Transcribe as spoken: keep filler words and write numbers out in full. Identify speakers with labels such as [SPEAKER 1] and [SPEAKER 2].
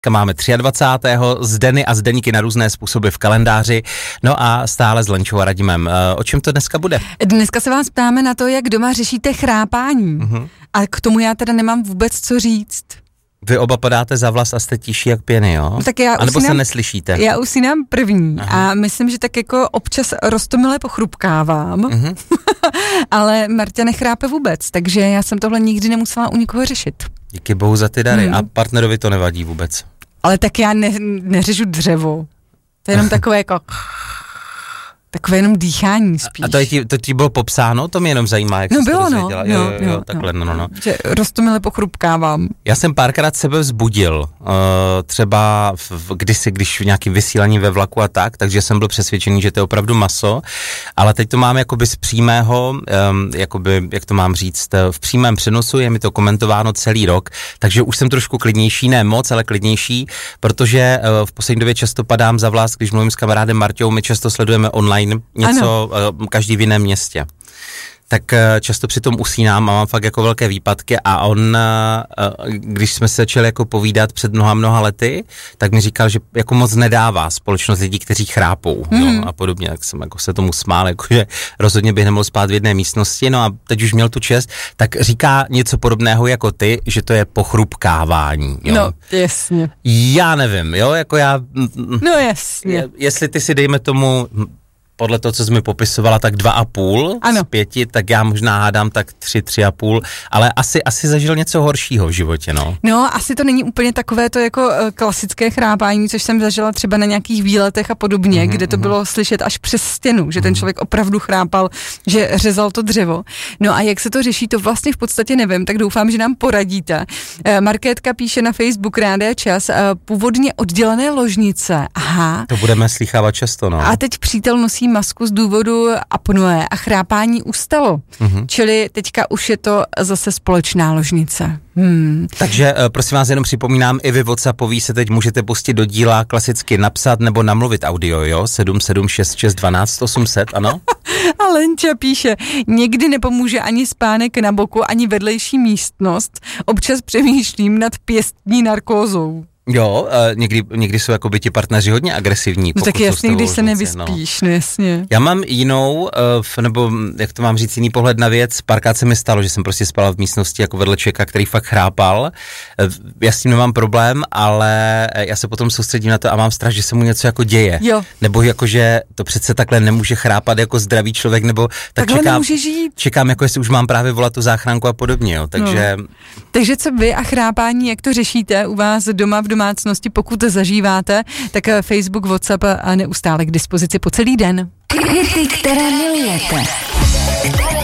[SPEAKER 1] Máme dvacátého třetího Zdeny a Zdeníky na různé způsoby v kalendáři, no a stále s Lenčou a Radimem. O čem to dneska bude?
[SPEAKER 2] Dneska se vás ptáme na to, jak doma řešíte chrápání. Uh-huh. A k tomu já teda nemám vůbec co říct.
[SPEAKER 1] Vy oba padáte za vlas a jste tiší jak pěny, jo?
[SPEAKER 2] Tak já
[SPEAKER 1] a nebo
[SPEAKER 2] usínám,
[SPEAKER 1] se neslyšíte?
[SPEAKER 2] Já usínám první. Aha. A myslím, že tak jako občas roztomile pochrupkávám, uh-huh. ale Marta nechrápe vůbec, takže já jsem tohle nikdy nemusela u nikoho řešit.
[SPEAKER 1] Díky bohu za ty dary. Hmm. A partnerovi to nevadí vůbec?
[SPEAKER 2] Ale tak já ne, neřežu dřevo. To je jenom takové jako... Takové jenom dýchání spíš.
[SPEAKER 1] A to, je ti, to ti bylo popsáno? To mě jenom zajímá, jak
[SPEAKER 2] no
[SPEAKER 1] jsi
[SPEAKER 2] bylo,
[SPEAKER 1] to
[SPEAKER 2] no,
[SPEAKER 1] dozvěděla.
[SPEAKER 2] No,
[SPEAKER 1] jo, jo, jo,
[SPEAKER 2] no,
[SPEAKER 1] takhle, no, no, no.
[SPEAKER 2] Že roztomile pochrupkávám.
[SPEAKER 1] Já jsem párkrát sebe vzbudil, uh, třeba v, v, kdysi, když v nějakým vysílání ve vlaku a tak, takže jsem byl přesvědčený, že to je opravdu maso, ale teď to mám jakoby z přímého, um, jakoby, jak to mám říct, v přímém přenosu, je mi to komentováno celý rok, takže už jsem trošku klidnější, ne moc, ale klidnější, protože uh, v poslední době často padám za vlas, když mluvím s kamarádem Marťou, my často sledujeme online něco, ano. Každý v jiném městě. Tak často přitom usínám a mám fakt jako velké výpadky a on, když jsme se začali jako povídat před mnoha mnoha lety, tak mi říkal, že jako moc nedává společnost lidí, kteří chrápou, mm. no, a podobně, tak jsem jako se tomu smál, jakože rozhodně bych nemohl spát v jedné místnosti, no a teď už měl tu čest, tak říká něco podobného jako ty, že to je pochrupkávání, jo.
[SPEAKER 2] No, jasně.
[SPEAKER 1] Já nevím, jo, jako já...
[SPEAKER 2] No jasně.
[SPEAKER 1] Jestli ty si dejme tomu... Podle toho, co jsi mi popisovala, tak dva a půl z pěti, tak já možná hádám tak tři, tři a půl, ale asi, asi zažil něco horšího v životě, no.
[SPEAKER 2] No, asi to není úplně takové to jako uh, klasické chrápání, což jsem zažila třeba na nějakých výletech a podobně, mm-hmm, kde to mm-hmm. bylo slyšet až přes stěnu, že mm-hmm. ten člověk opravdu chrápal, že řezal to dřevo. No a jak se to řeší, to vlastně v podstatě nevím, tak doufám, že nám poradíte. Uh, Markétka píše na Facebook Rádia Čas, uh, původně oddělené ložnice. Aha.
[SPEAKER 1] To budeme slýchávat často, no.
[SPEAKER 2] A teď přítel nosí masku z důvodu apnoe a chrápání ustalo. Mm-hmm. Čili teďka už je to zase společná ložnice. Hmm.
[SPEAKER 1] Takže prosím vás, jenom připomínám, i vy WhatsAppoví se teď můžete pustit do díla, klasicky napsat nebo namluvit audio, jo? sedm sedm šest šest dvanáct osm set, ano?
[SPEAKER 2] A Lenča píše, někdy nepomůže ani spánek na boku, ani vedlejší místnost. Občas přemýšlím nad pěstní narkózou.
[SPEAKER 1] Jo, uh, někdy, někdy jsou jako by ti partneři hodně agresivní.
[SPEAKER 2] No tak jasně, když se nevyspíš, no. no jasně.
[SPEAKER 1] Já mám jinou, uh, nebo jak to mám říct, jiný pohled na věc. Párkrát se mi stalo, že jsem prostě spala v místnosti jako vedle člověka, který fakt chrápal. Uh, já s tím nemám problém, ale já se potom soustředím na to a mám strach, že se mu něco jako děje.
[SPEAKER 2] Jo.
[SPEAKER 1] Nebo jako, že to přece takhle nemůže chrápat jako zdravý člověk, nebo tak
[SPEAKER 2] takhle
[SPEAKER 1] čekám,
[SPEAKER 2] nemůže žít.
[SPEAKER 1] Čekám, jako jestli už mám právě volat tu záchranku a podobně, jo. Takže...
[SPEAKER 2] No. Takže co vy a chrápání, jak to řešíte u vás doma v domácnosti, pokud to zažíváte, tak Facebook, WhatsApp a neustále k dispozici po celý den.
[SPEAKER 3] Hity, které milujete. Které